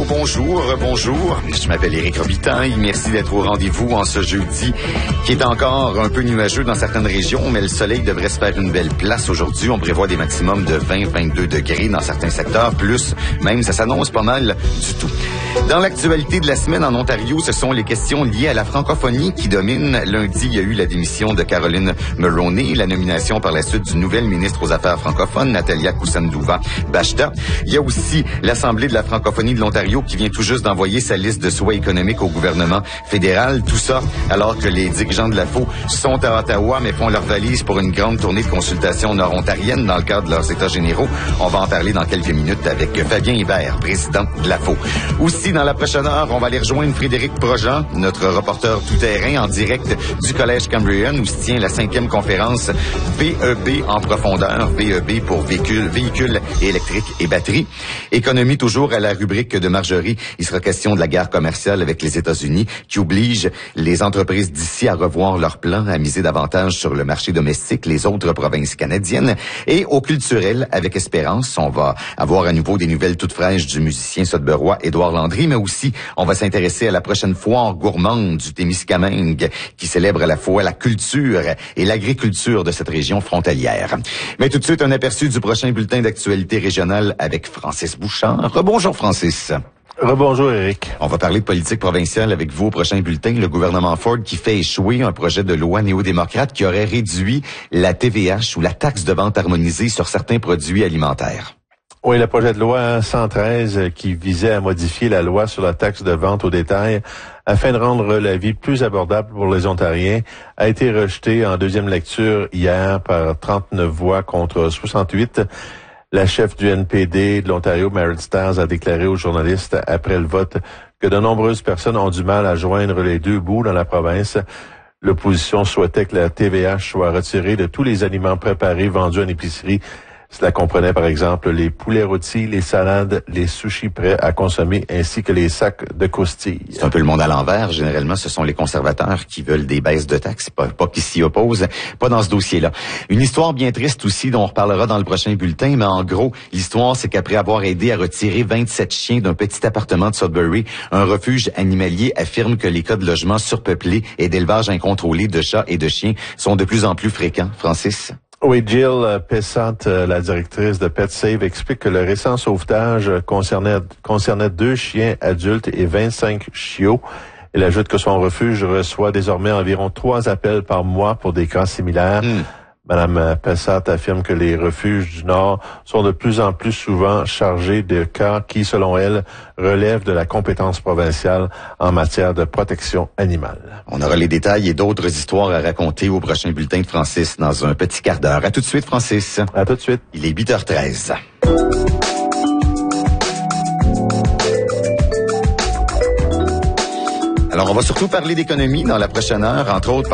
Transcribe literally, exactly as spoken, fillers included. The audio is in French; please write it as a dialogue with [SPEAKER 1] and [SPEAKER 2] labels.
[SPEAKER 1] bonjour, bonjour. Je m'appelle Éric Robitaille. Merci d'être au rendez-vous en ce jeudi qui est encore un peu nuageux dans certaines régions, mais le soleil devrait se faire une belle place aujourd'hui. On prévoit des maximums de vingt à vingt-deux degrés dans certains secteurs, plus même, ça s'annonce pas mal du tout. Dans l'actualité de la semaine en Ontario, ce sont les questions liées à la francophonie qui dominent. Lundi, il y a eu la démission de Caroline Mulroney, la nomination par la suite du nouvel ministre aux Affaires francophones, Natalia Kusandouva-Bachta. Il y a aussi l'Assemblée de la francophonie de l'Ontario qui vient tout juste d'envoyer sa liste de souhaits économiques au gouvernement fédéral. Tout ça alors que les dirigeants de la F O sont à Ottawa, mais font leur valise pour une grande tournée de consultation nord-ontarienne dans le cadre de leurs états généraux. On va en parler dans quelques minutes avec Fabien Hébert, président de la F O. Aussi, dans la prochaine heure, on va aller rejoindre Frédéric Projean, notre reporter tout-terrain en direct du Collège Cambrian où se tient la cinquième conférence V E B en profondeur. V E B pour véhicules, véhicules électriques et batteries. Économie toujours à la rubrique de Marjorie. Il sera question de la guerre commerciale avec les États-Unis qui oblige les entreprises d'ici à revoir leurs plans, à miser davantage sur le marché domestique, les autres provinces canadiennes. Et au culturel, avec Espérance, on va avoir à nouveau des nouvelles toutes fraîches du musicien sudburois Édouard Landry, mais aussi on va s'intéresser à la prochaine foire gourmande du Témiscamingue qui célèbre à la fois la culture et l'agriculture de cette région frontalière. Mais tout de suite, un aperçu du prochain bulletin d'actualité régionale avec Francis Bouchard. Rebonjour Francis.
[SPEAKER 2] Rebonjour Éric.
[SPEAKER 1] On va parler de politique provinciale avec vous au prochain bulletin. Le gouvernement Ford qui fait échouer un projet de loi néo-démocrate qui aurait réduit la T V H ou la taxe de vente harmonisée sur certains produits alimentaires.
[SPEAKER 2] Oui, le projet de loi cent treize qui visait à modifier la loi sur la taxe de vente au détail afin de rendre la vie plus abordable pour les Ontariens a été rejeté en deuxième lecture hier par trente-neuf voix contre soixante-huit. La chef du N P D de l'Ontario, Merit Stars, a déclaré aux journalistes après le vote que de nombreuses personnes ont du mal à joindre les deux bouts dans la province. L'opposition souhaitait que la T V H soit retirée de tous les aliments préparés vendus en épicerie. Cela comprenait par exemple les poulets rôtis, les salades, les sushis prêts à consommer ainsi que les sacs de croustilles.
[SPEAKER 1] C'est un peu le monde à l'envers. Généralement, ce sont les conservateurs qui veulent des baisses de taxes, pas, pas qui s'y opposent, pas dans ce dossier-là. Une histoire bien triste aussi dont on reparlera dans le prochain bulletin, mais en gros, l'histoire, c'est qu'après avoir aidé à retirer vingt-sept chiens d'un petit appartement de Sudbury, un refuge animalier affirme que les cas de logement surpeuplés et d'élevage incontrôlé de chats et de chiens sont de plus en plus fréquents. Francis?
[SPEAKER 2] Oui, Jill Pessant, la directrice de PetSave, explique que le récent sauvetage concernait, concernait deux chiens adultes et vingt-cinq chiots. Elle ajoute que son refuge reçoit désormais environ trois appels par mois pour des cas similaires. Mm. Madame Pessant affirme que les refuges du Nord sont de plus en plus souvent chargés de cas qui, selon elle, relèvent de la compétence provinciale en matière de protection animale.
[SPEAKER 1] On aura les détails et d'autres histoires à raconter au prochain bulletin de Francis dans un petit quart d'heure. À tout de suite, Francis.
[SPEAKER 2] À tout de suite.
[SPEAKER 1] Il est huit heures treize. Alors, on va surtout parler d'économie dans la prochaine heure, entre autres